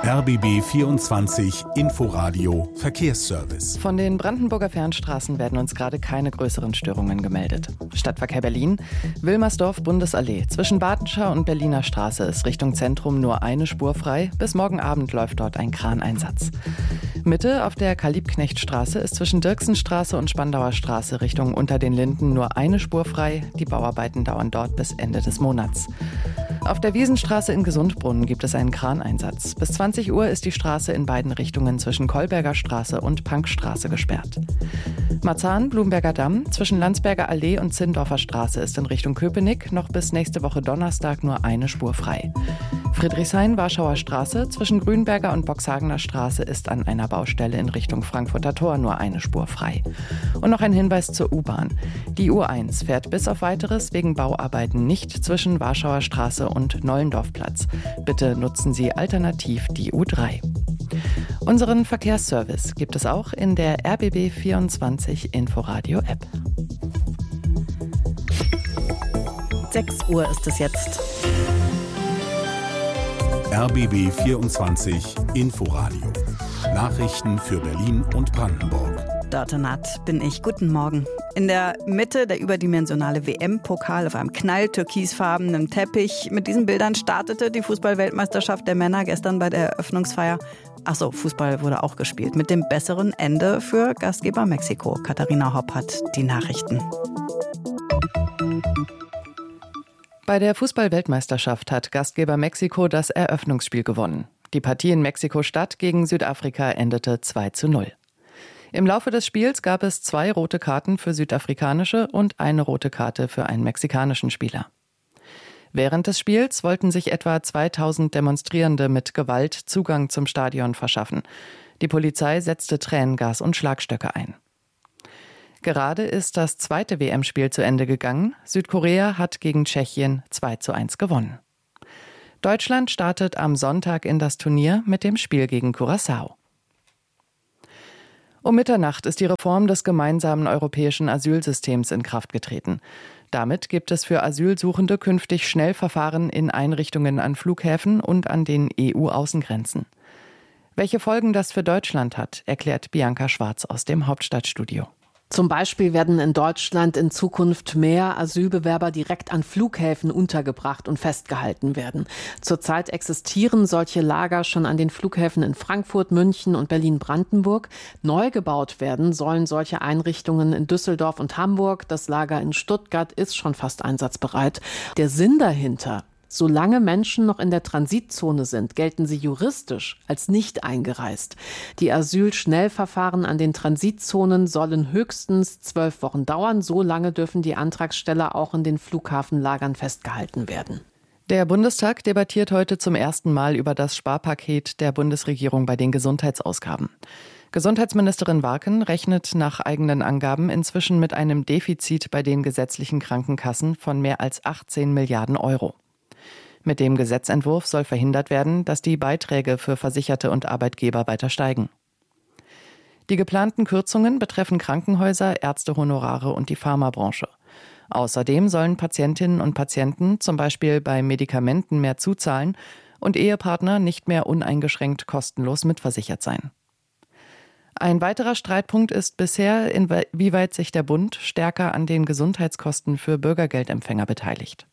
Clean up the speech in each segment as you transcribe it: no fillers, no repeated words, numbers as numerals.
RBB 24 Inforadio Verkehrsservice. Von den Brandenburger Fernstraßen werden uns gerade keine größeren Störungen gemeldet. Stadtverkehr Berlin, Wilmersdorf-Bundesallee. Zwischen Badenscher und Berliner Straße ist Richtung Zentrum nur eine Spur frei. Bis morgen Abend läuft dort ein Kraneinsatz. Mitte auf der Karl-Liebknecht-Straße ist zwischen Dirksenstraße und Spandauer Straße Richtung Unter den Linden nur eine Spur frei. Die Bauarbeiten dauern dort bis Ende des Monats. Auf der Wiesenstraße in Gesundbrunnen gibt es einen Kraneinsatz. Bis 20 Uhr ist die Straße in beiden Richtungen zwischen Kolberger Straße und Punkstraße gesperrt. Marzahn-Blumberger Damm zwischen Landsberger Allee und Zindorfer Straße ist in Richtung Köpenick noch bis nächste Woche Donnerstag nur eine Spur frei. Friedrichshain-Warschauer Straße zwischen Grünberger und Boxhagener Straße ist an einer Baustelle in Richtung Frankfurter Tor nur eine Spur frei. Und noch ein Hinweis zur U-Bahn. Die U1 fährt bis auf Weiteres wegen Bauarbeiten nicht zwischen Warschauer Straße und Nollendorfplatz. Bitte nutzen Sie alternativ die U3. Unseren Verkehrsservice gibt es auch in der RBB 24 Inforadio App. 6 Uhr ist es jetzt. RBB 24 Inforadio. Nachrichten für Berlin und Brandenburg. Dörte Naht bin ich. Guten Morgen. In der Mitte der überdimensionale WM-Pokal auf einem knall-türkisfarbenen Teppich. Mit diesen Bildern startete die Fußball-Weltmeisterschaft der Männer gestern bei der Eröffnungsfeier. Achso, Fußball wurde auch gespielt. Mit dem besseren Ende für Gastgeber Mexiko. Katharina Hopp hat die Nachrichten. Bei der Fußball-Weltmeisterschaft hat Gastgeber Mexiko das Eröffnungsspiel gewonnen. Die Partie in Mexiko-Stadt gegen Südafrika endete 2:0. Im Laufe des Spiels gab es 2 rote Karten für südafrikanische und eine rote Karte für einen mexikanischen Spieler. Während des Spiels wollten sich etwa 2000 Demonstrierende mit Gewalt Zugang zum Stadion verschaffen. Die Polizei setzte Tränengas und Schlagstöcke ein. Gerade ist das zweite WM-Spiel zu Ende gegangen. Südkorea hat gegen Tschechien 2:1 gewonnen. Deutschland startet am Sonntag in das Turnier mit dem Spiel gegen Curaçao. Um Mitternacht ist die Reform des gemeinsamen europäischen Asylsystems in Kraft getreten. Damit gibt es für Asylsuchende künftig Schnellverfahren in Einrichtungen an Flughäfen und an den EU-Außengrenzen. Welche Folgen das für Deutschland hat, erklärt Bianca Schwarz aus dem Hauptstadtstudio. Zum Beispiel werden in Deutschland in Zukunft mehr Asylbewerber direkt an Flughäfen untergebracht und festgehalten werden. Zurzeit existieren solche Lager schon an den Flughäfen in Frankfurt, München und Berlin-Brandenburg. Neu gebaut werden sollen solche Einrichtungen in Düsseldorf und Hamburg. Das Lager in Stuttgart ist schon fast einsatzbereit. Der Sinn dahinter: Solange Menschen noch in der Transitzone sind, gelten sie juristisch als nicht eingereist. Die Asylschnellverfahren an den Transitzonen sollen höchstens 12 Wochen dauern. So lange dürfen die Antragsteller auch in den Flughafenlagern festgehalten werden. Der Bundestag debattiert heute zum ersten Mal über das Sparpaket der Bundesregierung bei den Gesundheitsausgaben. Gesundheitsministerin Warken rechnet nach eigenen Angaben inzwischen mit einem Defizit bei den gesetzlichen Krankenkassen von mehr als 18 Milliarden Euro. Mit dem Gesetzentwurf soll verhindert werden, dass die Beiträge für Versicherte und Arbeitgeber weiter steigen. Die geplanten Kürzungen betreffen Krankenhäuser, Ärztehonorare und die Pharmabranche. Außerdem sollen Patientinnen und Patienten zum Beispiel bei Medikamenten mehr zuzahlen und Ehepartner nicht mehr uneingeschränkt kostenlos mitversichert sein. Ein weiterer Streitpunkt ist bisher, inwieweit sich der Bund stärker an den Gesundheitskosten für Bürgergeldempfänger beteiligt.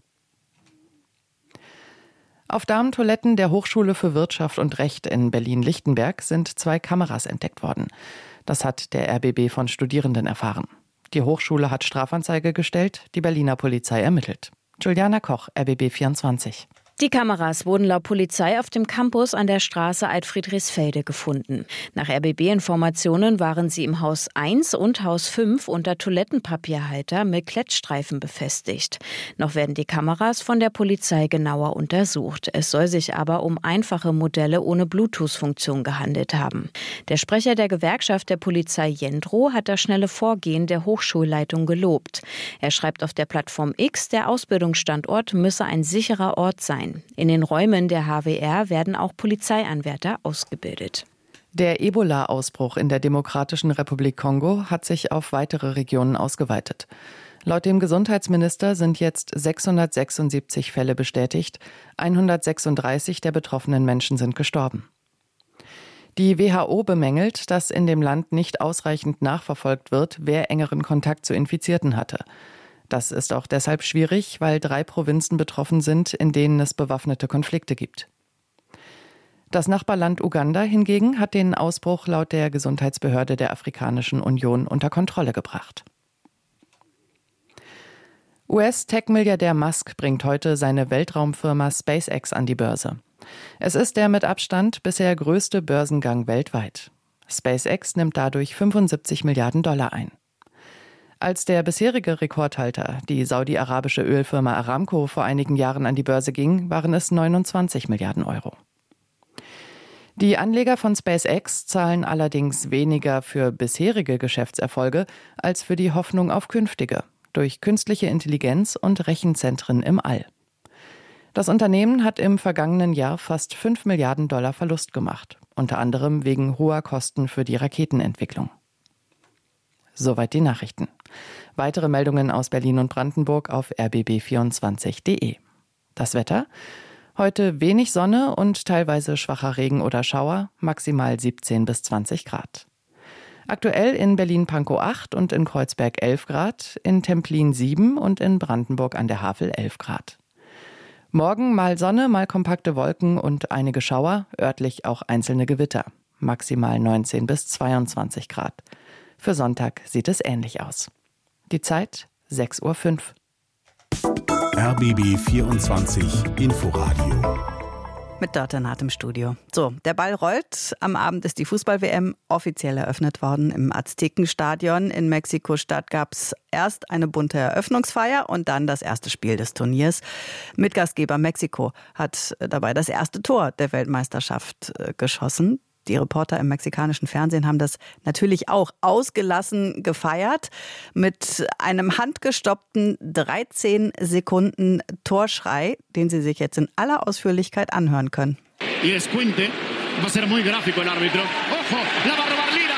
Auf Damentoiletten der Hochschule für Wirtschaft und Recht in Berlin-Lichtenberg sind 2 Kameras entdeckt worden. Das hat der RBB von Studierenden erfahren. Die Hochschule hat Strafanzeige gestellt, die Berliner Polizei ermittelt. Juliana Koch, RBB 24. Die Kameras wurden laut Polizei auf dem Campus an der Straße Alt-Friedrichsfelde gefunden. Nach RBB-Informationen waren sie im Haus 1 und Haus 5 unter Toilettenpapierhalter mit Klettstreifen befestigt. Noch werden die Kameras von der Polizei genauer untersucht. Es soll sich aber um einfache Modelle ohne Bluetooth-Funktion gehandelt haben. Der Sprecher der Gewerkschaft der Polizei Jendro hat das schnelle Vorgehen der Hochschulleitung gelobt. Er schreibt auf der Plattform X, der Ausbildungsstandort müsse ein sicherer Ort sein. In den Räumen der HWR werden auch Polizeianwärter ausgebildet. Der Ebola-Ausbruch in der Demokratischen Republik Kongo hat sich auf weitere Regionen ausgeweitet. Laut dem Gesundheitsminister sind jetzt 676 Fälle bestätigt. 136 der betroffenen Menschen sind gestorben. Die WHO bemängelt, dass in dem Land nicht ausreichend nachverfolgt wird, wer engeren Kontakt zu Infizierten hatte. Das ist auch deshalb schwierig, weil 3 Provinzen betroffen sind, in denen es bewaffnete Konflikte gibt. Das Nachbarland Uganda hingegen hat den Ausbruch laut der Gesundheitsbehörde der Afrikanischen Union unter Kontrolle gebracht. US-Tech-Milliardär Musk bringt heute seine Weltraumfirma SpaceX an die Börse. Es ist der mit Abstand bisher größte Börsengang weltweit. SpaceX nimmt dadurch $75 Milliarden ein. Als der bisherige Rekordhalter, die saudi-arabische Ölfirma Aramco, vor einigen Jahren an die Börse ging, waren es 29 Milliarden Euro. Die Anleger von SpaceX zahlen allerdings weniger für bisherige Geschäftserfolge als für die Hoffnung auf künftige, durch künstliche Intelligenz und Rechenzentren im All. Das Unternehmen hat im vergangenen Jahr fast $5 Milliarden Verlust gemacht, unter anderem wegen hoher Kosten für die Raketenentwicklung. Soweit die Nachrichten. Weitere Meldungen aus Berlin und Brandenburg auf rbb24.de. Das Wetter? Heute wenig Sonne und teilweise schwacher Regen oder Schauer, maximal 17 bis 20 Grad. Aktuell in Berlin-Pankow 8 und in Kreuzberg 11 Grad, in Templin 7 und in Brandenburg an der Havel 11 Grad. Morgen mal Sonne, mal kompakte Wolken und einige Schauer, örtlich auch einzelne Gewitter, maximal 19 bis 22 Grad. Für Sonntag sieht es ähnlich aus. Die Zeit 6:05 Uhr. RBB 24 Inforadio. Mit Dörte Naht im Studio. So, der Ball rollt. Am Abend ist die Fußball-WM offiziell eröffnet worden im Aztekenstadion in Mexiko-Stadt. Gab es erst eine bunte Eröffnungsfeier und dann das erste Spiel des Turniers. Mitgastgeber Mexiko hat dabei das erste Tor der Weltmeisterschaft geschossen. Die Reporter im mexikanischen Fernsehen haben das natürlich auch ausgelassen gefeiert mit einem handgestoppten 13 Sekunden Torschrei, den Sie sich jetzt in aller Ausführlichkeit anhören können. Y descuente, va a ser muy gráfico el árbitro. Ojo, la va a robar Lira.